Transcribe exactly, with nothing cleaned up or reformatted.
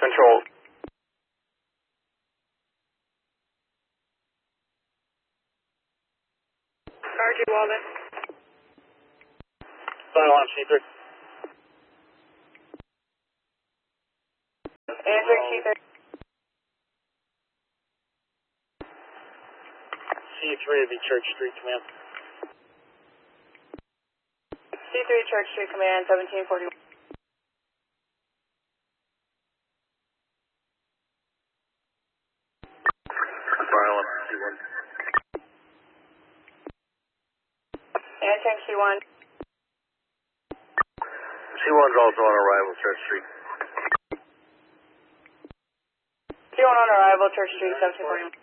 Control. R G Walden. Silent, C three. Andrew, C three. C three would be Church Street Command. C three, Church Street Command, seventeen forty-one. Silent, C one. Antang C one. C one's also on arrival, Church Street. C one on arrival, Church Street, seventeen forty-one.